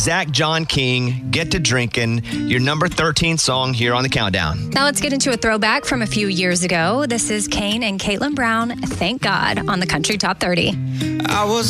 Zach John King, Get to Drinkin', your number 13 song here on the Countdown. Now let's get into a throwback from a few years ago. This is Kane and Caitlin Brown, Thank God, on the Country Top 30. I was